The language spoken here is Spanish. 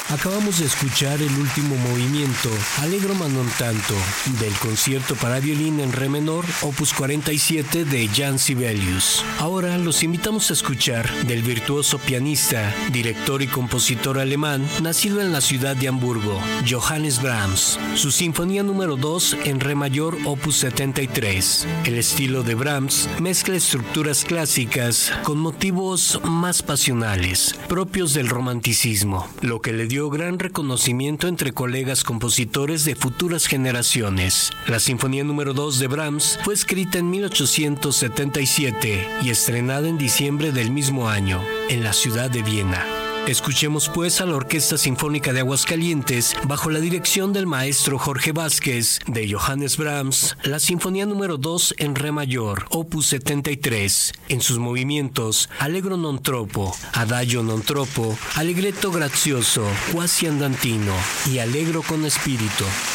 Acabamos de escuchar el último movimiento, Allegro ma non tanto, del concierto para violín en re menor, opus 47 de Jan Sibelius. Ahora los invitamos a escuchar del virtuoso pianista, director y compositor alemán, nacido en la ciudad de Hamburgo, Johannes Brahms, su Sinfonía número 2 en re mayor, opus 73. El estilo de Brahms mezcla estructuras clásicas con motivos más pasionales, propios del romanticismo, lo que le dio gran reconocimiento entre colegas compositores de futuras generaciones. La Sinfonía número 2 de Brahms fue escrita en 1877 y estrenada en diciembre del mismo año, en la ciudad de Viena. Escuchemos pues a la Orquesta Sinfónica de Aguascalientes, bajo la dirección del maestro Jorge Vázquez, de Johannes Brahms, la Sinfonía número 2 en re mayor, opus 73, en sus movimientos Allegro non troppo, Adagio non troppo, Allegretto grazioso, quasi andantino y Allegro con espíritu.